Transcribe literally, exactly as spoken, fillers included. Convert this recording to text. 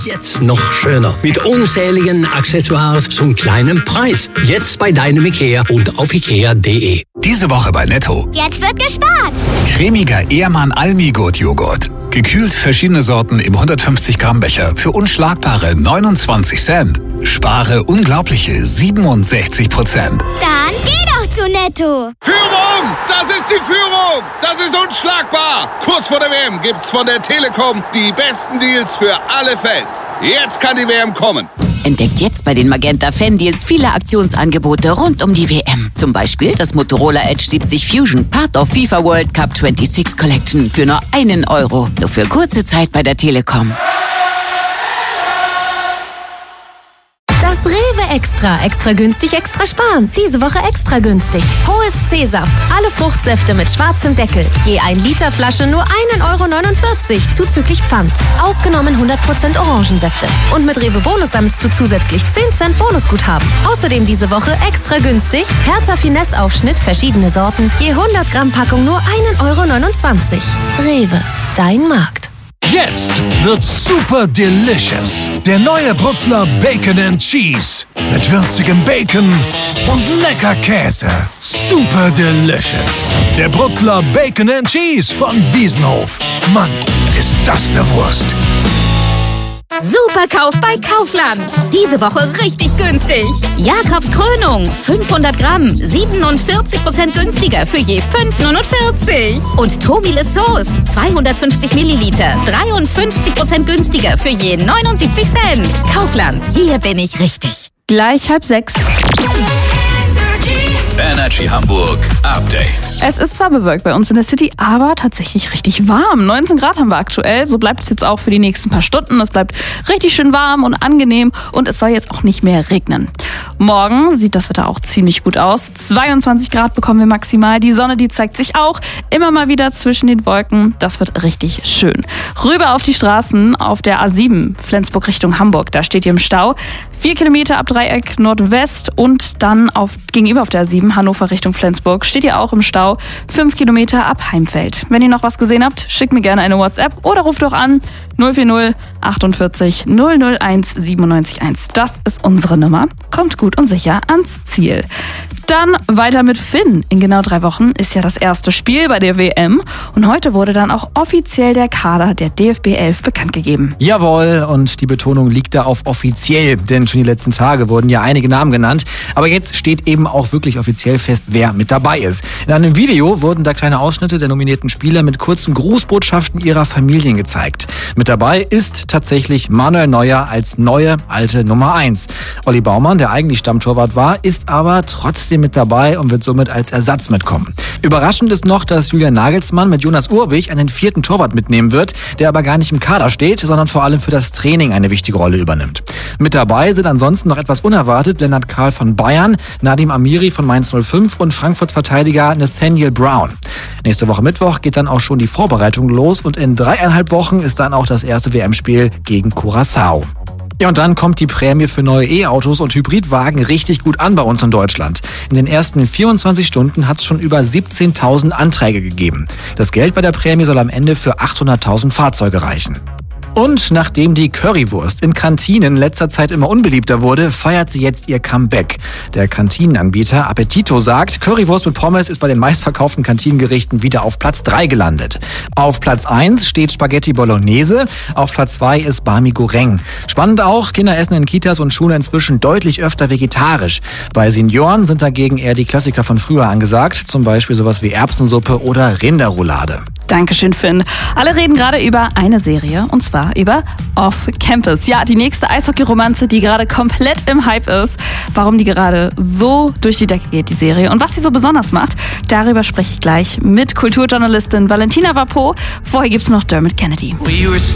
Jetzt noch schöner. Mit unzähligen Accessoires zum kleinen Preis. Jetzt bei deinem Ikea und auf ikea punkt de. Diese Woche bei Netto. Jetzt wird gespart. Cremiger Ehrmann Almigurt-Joghurt. Gekühlt verschiedene Sorten im hundertfünfzig Gramm Becher für unschlagbare neunundzwanzig Cent. Spare unglaubliche siebenundsechzig Prozent. Dann geh doch zu Netto. Führung! Das ist die Führung! Das ist unschlagbar! Kurz vor der W M gibt's von der Telekom die besten Deals für alle Fans. Jetzt kann die W M kommen. Entdeckt jetzt bei den Magenta Fan Deals viele Aktionsangebote rund um die W M. Zum Beispiel das Motorola Edge siebzig Fusion, Part of FIFA World Cup sechsundzwanzig Collection für nur einen Euro. Nur für kurze Zeit bei der Telekom. Das Rewe Extra. Extra günstig, extra sparen. Diese Woche extra günstig. Hohes C-Saft. Alle Fruchtsäfte mit schwarzem Deckel. Je ein Liter Flasche nur ein Euro neunundvierzig zuzüglich Pfand. Ausgenommen hundert Prozent Orangensäfte. Und mit Rewe Bonus sammelst du zusätzlich zehn Cent Bonusguthaben. Außerdem diese Woche extra günstig. Hertha Finesse Aufschnitt, verschiedene Sorten. Je hundert Gramm Packung nur ein Euro neunundzwanzig. Rewe. Dein Markt. Jetzt wird's super delicious. Der neue Brutzler Bacon and Cheese. Mit würzigem Bacon und lecker Käse. Super delicious. Der Brutzler Bacon and Cheese von Wiesenhof. Mann, ist das eine Wurst. Superkauf bei Kaufland. Diese Woche richtig günstig. Jakobs Krönung, fünfhundert Gramm, siebenundvierzig Prozent günstiger für je fünf neunundvierzig. Und Tobile Sauce, zweihundertfünfzig Milliliter, dreiundfünfzig Prozent günstiger für je neunundsiebzig Cent. Kaufland, hier bin ich richtig. Gleich halb sechs. Energy Hamburg Update. Es ist zwar bewölkt bei uns in der City, aber tatsächlich richtig warm. neunzehn Grad haben wir aktuell. So bleibt es jetzt auch für die nächsten paar Stunden. Es bleibt richtig schön warm und angenehm und es soll jetzt auch nicht mehr regnen. Morgen sieht das Wetter auch ziemlich gut aus. zweiundzwanzig Grad bekommen wir maximal. Die Sonne, die zeigt sich auch immer mal wieder zwischen den Wolken. Das wird richtig schön. Rüber auf die Straßen auf der A sieben, Flensburg Richtung Hamburg. Da steht ihr im Stau. Vier Kilometer ab Dreieck Nordwest und dann auf, gegenüber auf der A sieben, Hannover Richtung Flensburg, steht ihr auch im Stau. Fünf Kilometer ab Heimfeld. Wenn ihr noch was gesehen habt, schickt mir gerne eine WhatsApp oder ruft doch an null vier null achtundvierzig null null eins siebenundneunzig eins. Das ist unsere Nummer. Kommt gut und sicher ans Ziel. Dann weiter mit Finn. In genau drei Wochen ist ja das erste Spiel bei der W M. Und heute wurde dann auch offiziell der Kader der D F B elf bekannt gegeben. Jawohl, und die Betonung liegt da auf offiziell, denn schon die letzten Tage wurden ja einige Namen genannt. Aber jetzt steht eben auch wirklich offiziell fest, wer mit dabei ist. In einem Video wurden da kleine Ausschnitte der nominierten Spieler mit kurzen Grußbotschaften ihrer Familien gezeigt. Mit dabei ist tatsächlich Manuel Neuer als neue alte Nummer eins. Olli Baumann, der eigentlich Stammtorwart war, ist aber trotzdem mit dabei und wird somit als Ersatz mitkommen. Überraschend ist noch, dass Julian Nagelsmann mit Jonas Urbich einen vierten Torwart mitnehmen wird, der aber gar nicht im Kader steht, sondern vor allem für das Training eine wichtige Rolle übernimmt. Mit dabei sind ansonsten noch etwas unerwartet Lennart Kahl von Bayern, Nadim Amiri von Mainz null fünf und Frankfurts Verteidiger Nathaniel Brown. Nächste Woche Mittwoch geht dann auch schon die Vorbereitung los und in dreieinhalb Wochen ist dann auch das erste W M-Spiel gegen Curaçao. Ja, und dann kommt die Prämie für neue E-Autos und Hybridwagen richtig gut an bei uns in Deutschland. In den ersten vierundzwanzig Stunden hat es schon über siebzehntausend Anträge gegeben. Das Geld bei der Prämie soll am Ende für achthunderttausend Fahrzeuge reichen. Und nachdem die Currywurst in Kantinen in letzter Zeit immer unbeliebter wurde, feiert sie jetzt ihr Comeback. Der Kantinenanbieter Appetito sagt, Currywurst mit Pommes ist bei den meistverkauften Kantinengerichten wieder auf Platz drei gelandet. Auf Platz eins steht Spaghetti Bolognese, auf Platz zwei ist Bami Goreng. Spannend auch, Kinder essen in Kitas und Schulen inzwischen deutlich öfter vegetarisch. Bei Senioren sind dagegen eher die Klassiker von früher angesagt, zum Beispiel sowas wie Erbsensuppe oder Rinderroulade. Dankeschön, Finn. Alle reden gerade über eine Serie, und zwar über Off Campus. Ja, die nächste Eishockey-Romanze, die gerade komplett im Hype ist. Warum die gerade so durch die Decke geht, die Serie, und was sie so besonders macht, darüber spreche ich gleich mit Kulturjournalistin Valentina Vapeau. Vorher gibt's noch Dermot Kennedy.